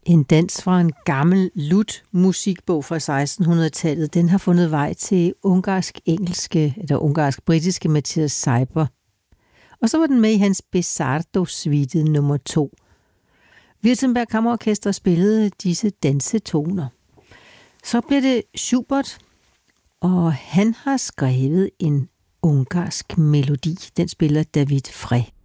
En dans fra en gammel lut-musikbog fra 1600-tallet, den har fundet vej til ungarsk-britiske Matthias Seiber. Og så var den med i hans Bezardo-suite nummer 2. Württemberg Kammerorkester spillede disse dansetoner. Så blev det Schubert, og han har skrevet en ungarsk melodi. Den spiller David Frey.